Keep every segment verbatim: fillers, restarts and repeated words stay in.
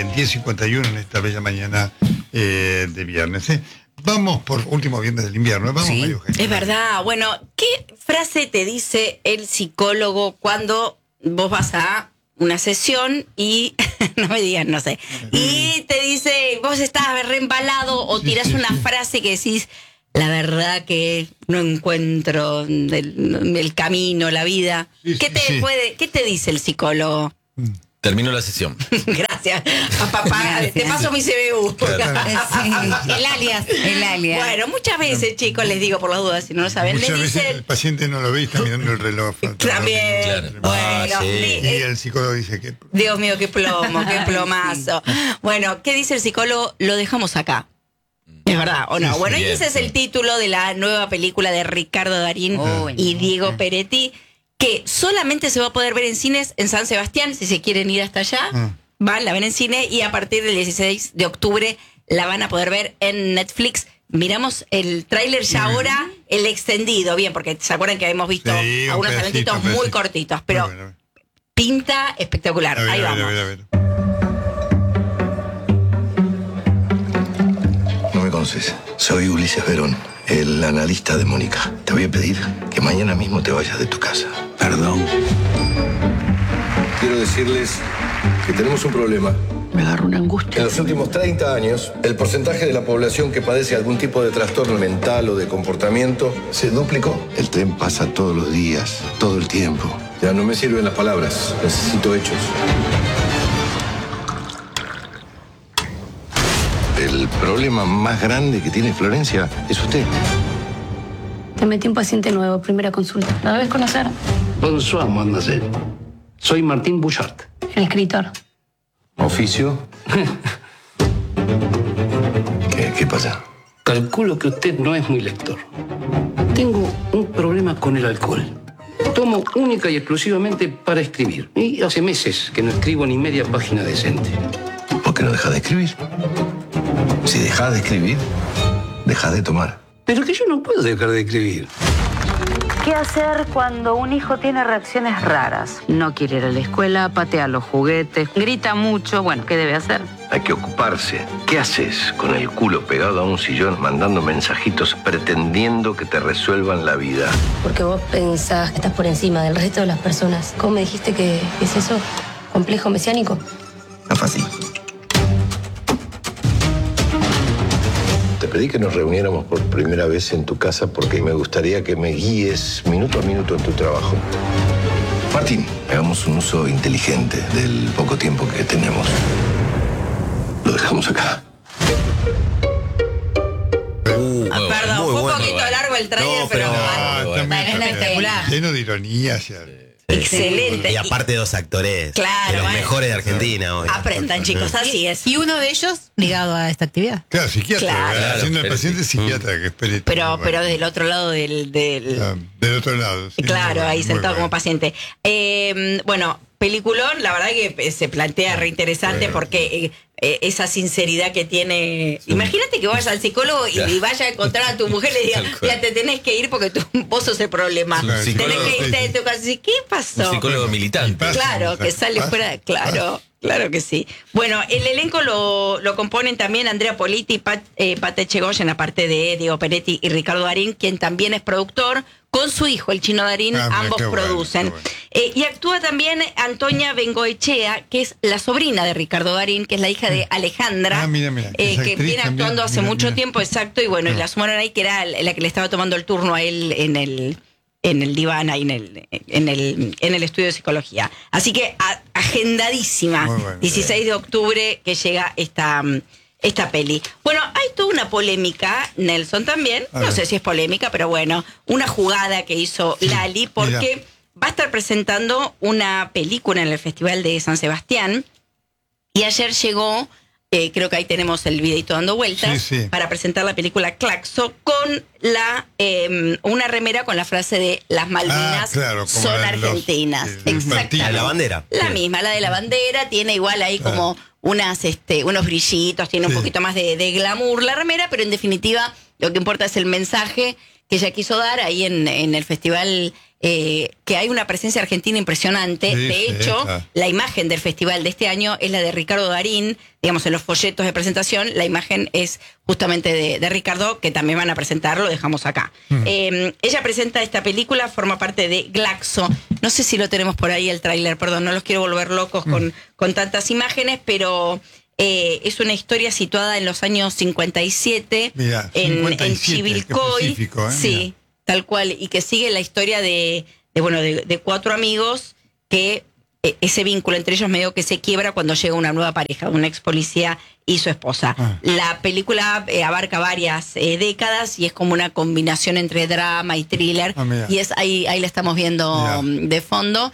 en diez cincuenta y uno en esta bella mañana eh, de viernes. ¿eh? Vamos por último viernes del invierno. Vamos, Sí, María Eugenia. Es verdad. Bueno, ¿qué frase te dice el psicólogo cuando vos vas a una sesión y, no me digas, no sé, y te dice, vos estás reembalado o tirás una frase que decís, la verdad que no encuentro el, el camino, la vida? Sí, ¿Qué sí, te sí. puede, qué te dice el psicólogo? Termino la sesión. Gracias. A papá, te paso mi C B U. Sí, el alias, el alias. Bueno, muchas veces, chicos, les digo por las dudas, si no lo saben, Muchas le veces el dicen paciente no lo ve y está mirando el reloj. también. Claro. Bueno, Ah, sí. di- Y el psicólogo dice que... Dios mío, qué plomo, qué plomazo. Bueno, ¿qué dice el psicólogo? Lo dejamos acá. ¿Es verdad o no? Sí, sí, Bueno, y bien, ese es sí. el título de la nueva película de Ricardo Darín Oh, y bueno. Diego Peretti, que solamente se va a poder ver en cines en San Sebastián, si se quieren ir hasta allá. Ah. Van, la ven en cine y a partir del dieciséis de octubre la van a poder ver en Netflix. Miramos el tráiler ya ahora, el extendido, bien, porque se acuerdan que habíamos visto Sí, un algunos pedacito, adelantitos un muy pedacito. cortitos, pero Muy bueno. pinta espectacular. A ver, Ahí a ver, vamos. a ver, a ver. No me conoces. Soy Ulises Verón, el analista de Mónica. Te voy a pedir que mañana mismo te vayas de tu casa. Perdón. Quiero decirles que tenemos un problema. Me agarró una En angustia. los últimos treinta años, el porcentaje de la población que padece algún tipo de trastorno mental o de comportamiento se duplicó. El tren pasa todos los días, todo el tiempo. Ya no me sirven las palabras, necesito hechos. El problema más grande que tiene Florencia es usted. Te metí un paciente nuevo, primera consulta. ¿La debes conocer? Bonsoir, mademoiselle. Soy Martín Bouchard. El escritor. ¿Oficio? ¿Qué, qué pasa? Calculo que usted no es muy lector. Tengo un problema con el alcohol. Tomo única y exclusivamente para escribir. Y hace meses que no escribo ni media página decente. ¿Por qué no dejas de escribir? Si dejas de escribir, dejas de tomar. Pero que yo no puedo dejar de escribir. ¿Qué hacer cuando un hijo tiene reacciones raras? No quiere ir a la escuela, patea los juguetes, grita mucho. Bueno, ¿qué debe hacer? Hay que ocuparse. ¿Qué haces con el culo pegado a un sillón mandando mensajitos pretendiendo que te resuelvan la vida? Porque vos pensás que estás por encima del resto de las personas. ¿Cómo me dijiste que es eso? ¿Complejo mesiánico? No fácil. Te pedí que nos reuniéramos por primera vez en tu casa porque me gustaría que me guíes minuto a minuto en tu trabajo. Martín, hagamos un uso inteligente del poco tiempo que tenemos. Lo dejamos acá. Uh, Ah, muy perdón, bueno, muy fue un bueno, poquito bueno. largo el tráiler, No, pero, pero- Ah, bueno, también bueno, está espectacular. lleno de ironía. Ya. excelente. Y aparte dos actores. Claro, de los bueno. mejores de Argentina hoy. Aprendan, chicos, así es. Y uno de ellos ligado a esta actividad. Claro, psiquiatra, Claro. ¿verdad? haciendo el Claro, paciente sí. psiquiatra, que espere. Pero, Muy pero bueno. del otro lado del... del Ah, del otro lado. sí, claro, muy ahí bueno, sentado muy como bueno. paciente. Eh, bueno, peliculón, la verdad que se plantea reinteresante Bueno. porque eh, eh, esa sinceridad que tiene... Imagínate que vayas al psicólogo y, Claro. y vayas a encontrar a tu mujer y le digas, Tal cual. ya te tenés que ir porque tú, vos sos el problema. Claro, Tenés psicólogo, que irte sí, de tu casa. Y, ¿qué Un pasó? psicólogo militante. Pasa, Claro, que pasa, sale pasa, fuera, claro, claro que sí. Bueno, el elenco lo, lo componen también Andrea Politi, Pat, eh, Pate Chegoyen, aparte de Diego Peretti y Ricardo Darín, quien también es productor, con su hijo, el Chino Darín, Ah, mira, ambos qué bueno, producen. qué bueno. Eh, y actúa también Antonia Bengoechea, que es la sobrina de Ricardo Darín, que es la hija de Alejandra, Ah, mira, mira, que eh, es que actriz viene también, actuando hace mira, mucho mira. tiempo, exacto, y bueno, y Ah. la sumaron ahí, que era la que le estaba tomando el turno a él en el... en el diván, ahí en el, en el, en el estudio de psicología. Así que a- agendadísima, Muy bueno. dieciséis de octubre que llega esta, mm, esta peli. Bueno, hay toda una polémica, Nelson también, A no ver. sé si es polémica, pero bueno, una jugada que hizo Lali, porque va a estar presentando una película en el Festival de San Sebastián, y ayer llegó... Eh, creo que ahí tenemos el videito dando vueltas Sí, sí. para presentar la película Claxo con la eh, una remera con la frase de las Malvinas Ah, claro, como son la de los- argentinas. eh, los Exactamente. martillos. La de la bandera. La Sí. misma, la de la bandera, tiene igual ahí como unas, este, unos brillitos, tiene un Sí. poquito más de, de glamour la remera, pero en definitiva lo que importa es el mensaje que ella quiso dar ahí en, en el festival eh, que hay una presencia argentina impresionante. Sí, de sí, hecho, claro. la imagen del festival de este año es la de Ricardo Darín. Digamos, en los folletos de presentación, la imagen es justamente de, de Ricardo, que también van a presentar, lo dejamos acá. Mm. Eh, ella presenta esta película, forma parte de Glaxo. No sé si lo tenemos por ahí el tráiler, perdón, no los quiero volver locos Mm. con, con tantas imágenes, pero eh, es una historia situada en los años cincuenta y siete, Mirá, en, cincuenta y en siete, Chivilcoy. qué específico, ¿eh? Sí, Mirá. tal cual, y que sigue la historia de, de bueno, de, de cuatro amigos que eh, ese vínculo entre ellos medio que se quiebra cuando llega una nueva pareja, una ex policía y su esposa. Ah. La película eh, abarca varias eh, décadas y es como una combinación entre drama y thriller, Ah, mira. y es ahí, ahí la estamos viendo Mira. mm, de fondo.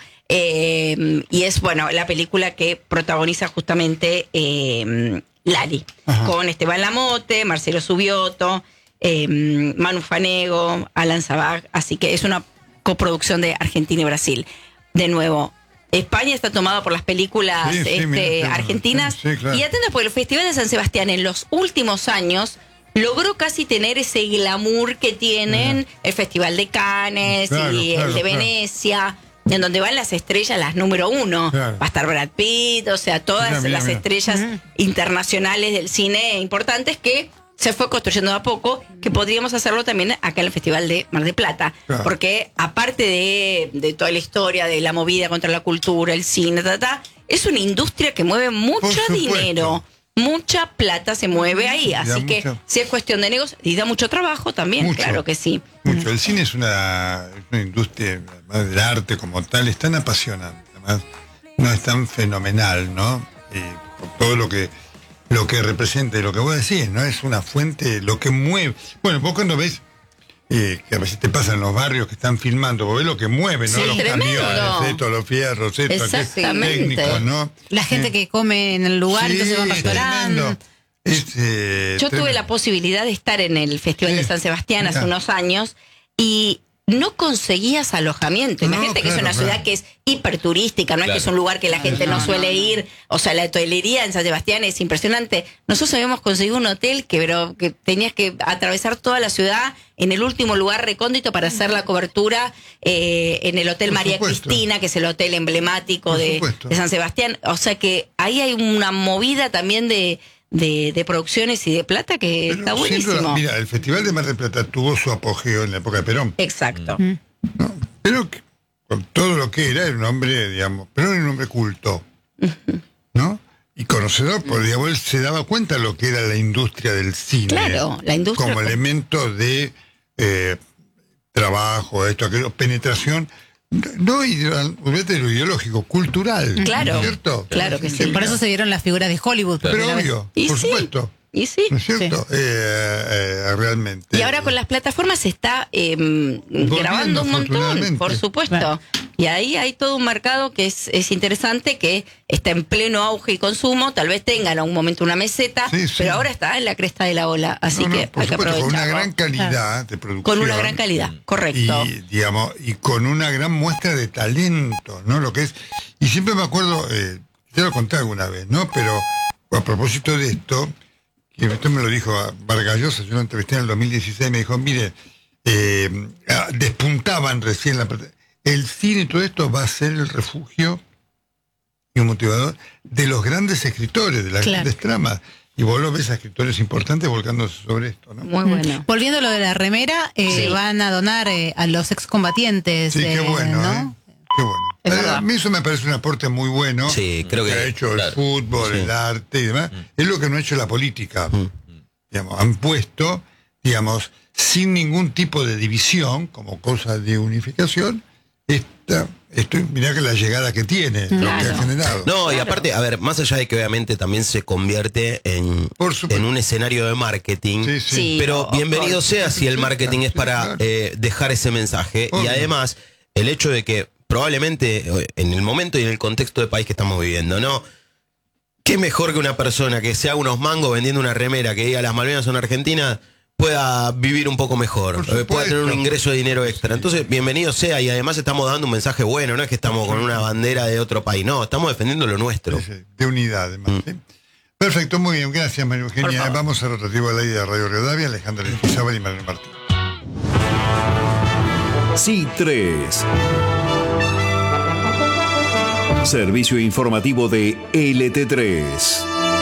Eh, y es, bueno, la película que protagoniza justamente eh, Lali, Ajá. con Esteban Lamote, Marcelo Subioto, eh, Manu Fanego, Alan Sabag, así que es una coproducción de Argentina y Brasil. De nuevo, España está tomada por las películas Sí, sí, este, mira, claro, argentinas, sí, sí, claro. y atentas porque el Festival de San Sebastián en los últimos años logró casi tener ese glamour que tienen Ajá. el Festival de Cannes Claro, y claro, el de claro. Venecia, en donde van las estrellas, las número uno. Claro. Va a estar Brad Pitt, o sea, todas Mira, mira, las mira. estrellas internacionales del cine importantes que se fue construyendo de a poco, que podríamos hacerlo también acá en el Festival de Mar del Plata. Claro. Porque aparte de, de toda la historia, de la movida contra la cultura, el cine, ta, ta, es una industria que mueve mucho supuesto. dinero. Mucha plata se mueve ahí, Da así que mucho. si es cuestión de negocios, y da mucho trabajo también, Mucho. claro que sí. Mucho. El cine es una, es una industria, además del arte como tal, es tan apasionante, además no es tan fenomenal, ¿no? Y por todo lo que lo que representa y lo que vos decís, ¿no? Es una fuente, lo que mueve. Bueno, vos cuando ves, eh, que a veces te pasa en los barrios que están filmando, vos ves lo que mueve, ¿no? Sí, los tremendo. camiones, esto, los fierros, esto, aquello, Exactamente. técnicos, ¿no? La gente que come en el lugar, Sí, entonces va a un es restaurante. tremendo. Es, eh, Yo tuve tremendo. la posibilidad de estar en el Festival Sí. de San Sebastián hace Mirá. unos años y no conseguías alojamiento. No, Imagínate que es claro, una ciudad claro. que es hiperturística, no es Claro. que es un lugar que la gente no, suele ir. O sea, la hotelería en San Sebastián es impresionante. Nosotros habíamos conseguido un hotel que, pero, que tenías que atravesar toda la ciudad en el último lugar recóndito para hacer la cobertura eh, en el Hotel Por María supuesto. Cristina, que es el hotel emblemático Por de, supuesto. de San Sebastián. O sea que ahí hay una movida también de, de, de producciones y de plata que Pero está siempre- buenísimo. mira, el Festival de Mar del Plata tuvo su apogeo en la época de Perón. Exacto. ¿no? Pero que, con todo lo que era, era un hombre, digamos, pero era un hombre culto, ¿no? Y conocedor, porque digamos, él se daba cuenta de lo que era la industria del cine. Claro, la industria Como fue- elemento de eh, trabajo, esto, aquello, penetración, no ideo- olvídate de lo ideológico, cultural. Claro, ¿cierto? claro que sí. Por eso se vieron las figuras de Hollywood. por Pero primera vez. obvio, Y por sí. supuesto. Y sí. ¿No es cierto? Eh, eh, realmente. Y ahora con las plataformas se está eh, grabando un montón, afortunadamente. por supuesto. Claro. Y ahí hay todo un mercado que es, es interesante, que está en pleno auge y consumo. Tal vez tenga en algún momento una meseta, Sí, sí. pero ahora está en la cresta de la ola. Así No, no, que por hay que supuesto, con una aprovecharlo. gran calidad de producción. Con una gran calidad, correcto. Y, digamos, y con una gran muestra de talento, ¿no? Lo que es. Y siempre me acuerdo, eh, ya lo conté alguna vez, ¿no? Pero a propósito de esto, que esto me lo dijo Vargas Llosa, yo lo entrevisté en el dos mil dieciséis, me dijo, mire, eh, ah, despuntaban recién la. El cine y todo esto va a ser el refugio y un motivador de los grandes escritores, de las Claro. grandes tramas. Y vos lo ves a escritores importantes volcándose sobre esto, ¿no? Muy bueno. Volviendo a lo de la remera, eh, Sí. van a donar eh, a los excombatientes. Sí, qué eh, bueno, ¿no? ¿eh? Qué bueno. Es Eh, verdad. a mí eso me parece un aporte muy bueno. Sí, creo que- ha hecho claro. el fútbol, Sí. el arte y demás. Es lo que no ha hecho la política. Digamos, han puesto, digamos, sin ningún tipo de división, como cosa de unificación, esta, esto, mirá que la llegada que tiene, lo que Claro. ha generado. No, y Claro. aparte, a ver, más allá de que obviamente también se convierte en, Por supuesto. en un escenario de marketing, Sí, sí. Sí. pero o- bienvenido o- sea si el marketing es para Claro. eh, dejar ese mensaje. Obvio. Y además, el hecho de que probablemente eh, en el momento y en el contexto de país que estamos viviendo, ¿no? ¿Qué mejor que una persona que se haga unos mangos vendiendo una remera que diga las Malvinas son argentinas pueda vivir un poco mejor, Por eh, pueda tener un supuesto. ingreso de dinero extra? Entonces, bienvenido sea, y además estamos dando un mensaje bueno, no es que estamos con una bandera de otro país, no, estamos defendiendo lo nuestro. Sí, sí, de unidad, además. ¿sí? Perfecto, muy bien. Gracias, María Eugenia. favor. Vamos al rotativo al aire de Radio Rivadavia, Alejandra Letizábal y Manuel Martín. C tres. Servicio informativo de L T tres.